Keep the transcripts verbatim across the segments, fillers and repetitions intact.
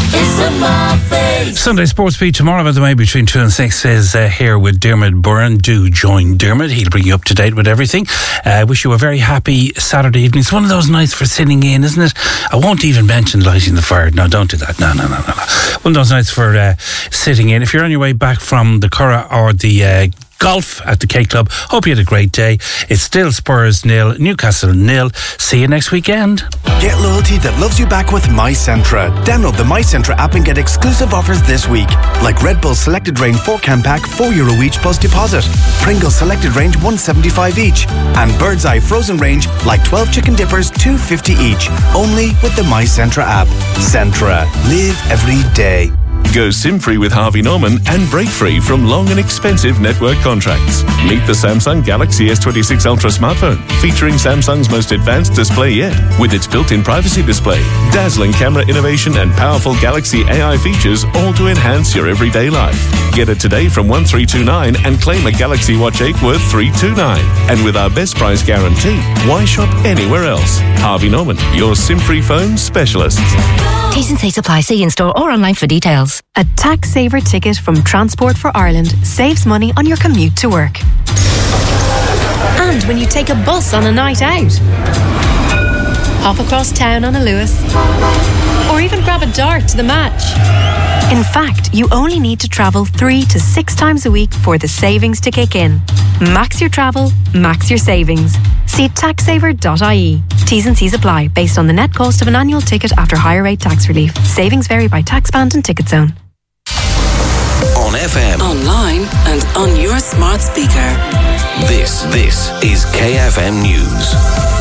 It's a my face. Sunday Sports Beat tomorrow, by the way, between two and six is uh, here with Dermot Byrne. Do join Dermot. He'll bring you up to date with everything. I uh, wish you a very happy Saturday evening. It's one of those nights for sitting in, isn't it? I won't even mention lighting the fire. No, don't do that. No, no, no, no. no. One of those nights for uh, sitting in. If you're on your way back from the Curragh or the uh, golf at the K Club, hope you had a great day. It's still Spurs nil, Newcastle nil. See you next weekend. Get loyalty that loves you back with MyCentra. Download the MyCentra app and get exclusive offers this week, like Red Bull Selected Range four can pack, four euro each plus deposit. Pringles Selected Range one seventy-five each, and Bird's Eye Frozen Range like twelve chicken dippers two fifty each. Only with the MyCentra app. Centra. Live every day. Go SIM-free with Harvey Norman and break free from long and expensive network contracts. Meet the Samsung Galaxy S twenty-six Ultra smartphone, featuring Samsung's most advanced display yet, with its built-in privacy display, dazzling camera innovation and powerful Galaxy A I features, all to enhance your everyday life. Get it today from one three two nine and claim a Galaxy Watch eight worth three two nine. And with our best price guarantee, why shop anywhere else? Harvey Norman, your SIM-free phone specialist. T's and C's apply. See in-store or online for details. A tax saver ticket from Transport for Ireland saves money on your commute to work. And when you take a bus on a night out. Hop across town on a Lewis. Or even grab a dart to the match. In fact, you only need to travel three to six times a week for the savings to kick in. Max your travel, max your savings. See tax saver dot I E. T's and C's apply based on the net cost of an annual ticket after higher rate tax relief. Savings vary by tax band and ticket zone. On F M, online and on your smart speaker. This, this is K F M News.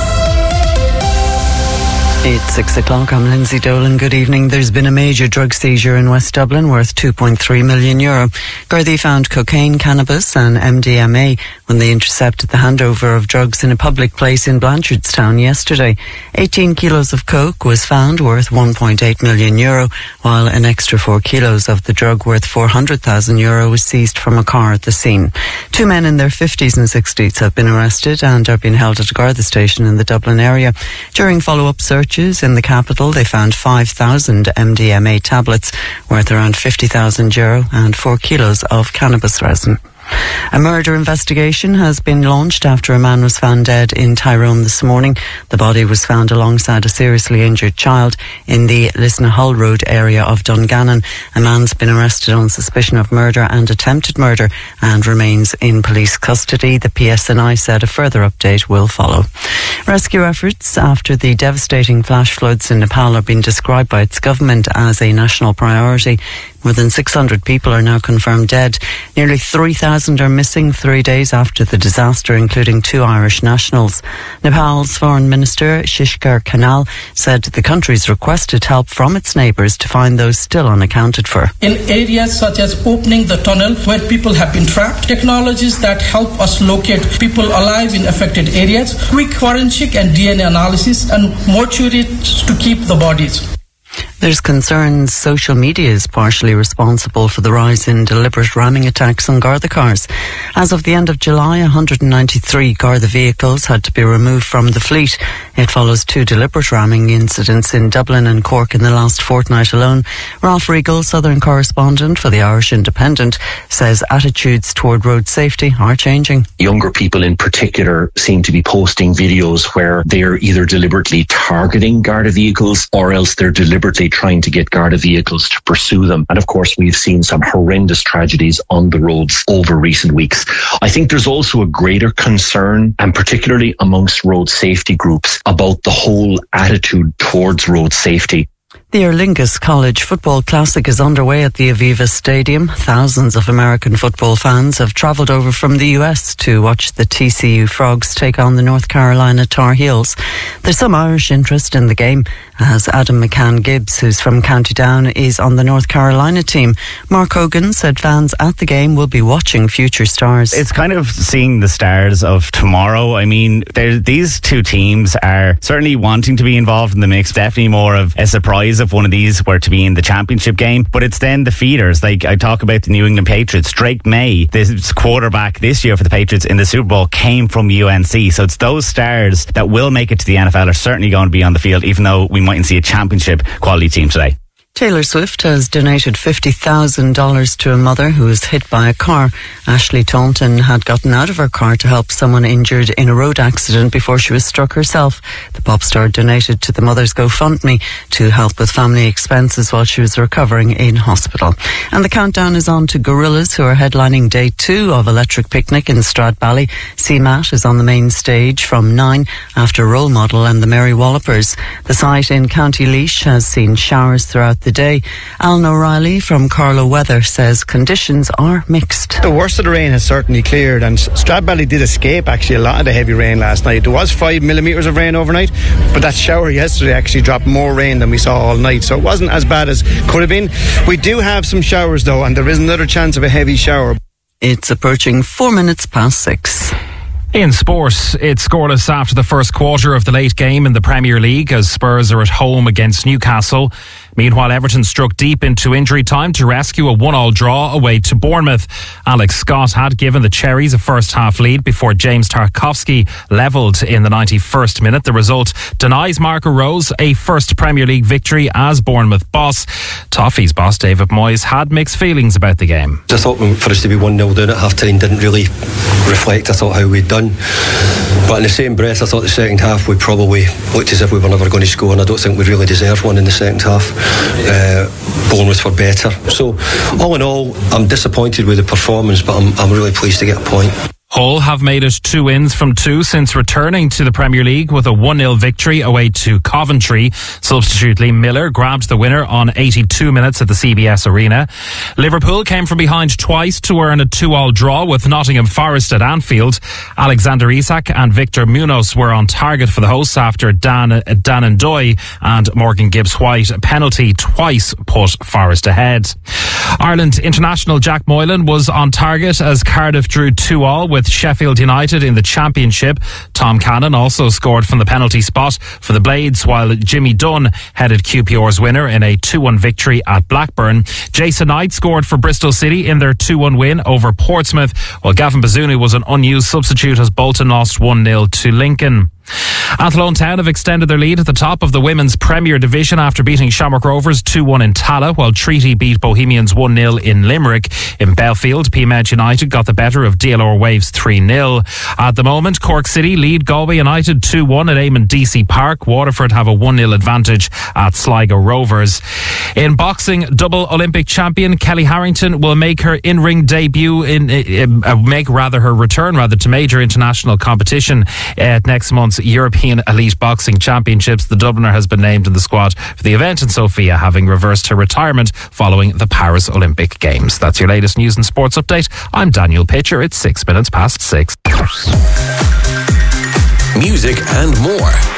It's six o'clock. I'm Lindsay Dolan. Good evening. There's been a major drug seizure in West Dublin worth two point three million euro. Gardaí found cocaine, cannabis and M D M A when they intercepted the handover of drugs in a public place in Blanchardstown yesterday. eighteen kilos of coke was found worth one point eight million euro, while an extra four kilos of the drug worth four hundred thousand euro was seized from a car at the scene. Two men in their fifties and sixties have been arrested and are being held at a Garda station in the Dublin area. During follow-up searches in the capital, they found five thousand M D M A tablets worth around fifty thousand euro and four kilos of cannabis resin. A murder investigation has been launched after a man was found dead in Tyrone this morning. The body was found alongside a seriously injured child in the Lisnahull Road area of Dungannon. A man's been arrested on suspicion of murder and attempted murder and remains in police custody. The P S N I said a further update will follow. Rescue efforts after the devastating flash floods in Nepal are being described by its government as a national priority. More than six hundred people are now confirmed dead. Nearly three thousand are missing three days after the disaster, including two Irish nationals. Nepal's Foreign Minister Shishkar Kanal said the country's requested help from its neighbours to find those still unaccounted for. In areas such as opening the tunnel where people have been trapped, technologies that help us locate people alive in affected areas, quick forensic and D N A analysis, and mortuaries to keep the bodies. There's concerns social media is partially responsible for the rise in deliberate ramming attacks on Garda cars. As of the end of July, one hundred ninety-three Garda vehicles had to be removed from the fleet. It follows two deliberate ramming incidents in Dublin and Cork in the last fortnight alone. Ralph Regal, Southern correspondent for the Irish Independent, says attitudes toward road safety are changing. Younger people in particular seem to be posting videos where they're either deliberately targeting Garda vehicles or else they're deliberately trying to get Garda vehicles to pursue them. And of course, we've seen some horrendous tragedies on the roads over recent weeks. I think there's also a greater concern, and particularly amongst road safety groups, about the whole attitude towards road safety. The Aer Lingus College Football Classic is underway at the Aviva Stadium. Thousands of American football fans have travelled over from the U S to watch the T C U Frogs take on the North Carolina Tar Heels. There's some Irish interest in the game, as Adam McCann Gibbs, who's from County Down, is on the North Carolina team. Mark Hogan said fans at the game will be watching future stars. It's kind of seeing the stars of tomorrow. I mean, these two teams are certainly wanting to be involved in the mix. Definitely more of a surprise if one of these were to be in the championship game. But it's then the feeders. Like I talk about the New England Patriots. Drake May, this quarterback this year for the Patriots in the Super Bowl, came from U N C. So it's those stars that will make it to the N F L are certainly going to be on the field, even though we mightn't see a championship quality team today. Taylor Swift has donated fifty thousand dollars to a mother who was hit by a car. Ashley Taunton had gotten out of her car to help someone injured in a road accident before she was struck herself. The pop star donated to the mother's GoFundMe to help with family expenses while she was recovering in hospital. And the countdown is on to Gorillaz, who are headlining day two of Electric Picnic in Stradbally. C M A T is on the main stage from nine after Role Model and the Mary Wallopers. The site in County Laois has seen showers throughout the day. Alan O'Reilly from Carlow Weather says conditions are mixed. The worst of the rain has certainly cleared, and Stradbally did escape actually a lot of the heavy rain last night. There was five millimetres of rain overnight, but that shower yesterday actually dropped more rain than we saw all night, so it wasn't as bad as could have been. We do have some showers though, and there is another chance of a heavy shower. It's approaching four minutes past six. In sport, it's scoreless after the first quarter of the late game in the Premier League as Spurs are at home against Newcastle. Meanwhile, Everton struck deep into injury time to rescue a one-all draw away to Bournemouth. Alex Scott had given the Cherries a first-half lead before James Tarkowski levelled in the ninety-first minute. The result denies Marco Rose a first Premier League victory as Bournemouth boss. Toffee's boss, David Moyes, had mixed feelings about the game. I thought for us to be one nil down at half-time didn't really reflect, I thought, how we'd done. But in the same breath, I thought the second half we probably looked as if we were never going to score, and I don't think we really deserved one in the second half. Uh, Bournemouth were better. So all in all, I'm disappointed with the performance, but I'm, I'm really pleased to get a point. Hull have made it two wins from two since returning to the Premier League with a one nil victory away to Coventry. Substitute Liam Miller grabbed the winner on eighty-two minutes at the C B S Arena. Liverpool came from behind twice to earn a two-all draw with Nottingham Forest at Anfield. Alexander Isak and Victor Munoz were on target for the hosts after Dan, Dan Ndoye and Morgan Gibbs-White a penalty twice put Forest ahead. Ireland international Jack Moylan was on target as Cardiff drew two all with Sheffield United in the Championship. Tom Cannon also scored from the penalty spot for the Blades, while Jimmy Dunn headed Q P R's winner in a two one victory at Blackburn. Jason Knight scored for Bristol City in their two one win over Portsmouth, while Gavin Bazunu was an unused substitute as Bolton lost one nil to Lincoln. Athlone Town have extended their lead at the top of the Women's Premier Division after beating Shamrock Rovers two one in Talla, while Treaty beat Bohemians one nil in Limerick. In Belfield, P M E D United got the better of D L R Waves three nil. At the moment, Cork City lead Galway United two one at Eamon D C Park. Waterford have a one nil advantage at Sligo Rovers. In boxing, double Olympic champion Kelly Harrington will make her in-ring debut, in uh, make rather her return rather to major international competition at next month's European Elite Boxing Championships. The Dubliner has been named in the squad for the event, and Sophia having reversed her retirement following the Paris Olympic Games. That's your latest news and sports update. I'm Daniel Pitcher. It's six minutes past six. Music and more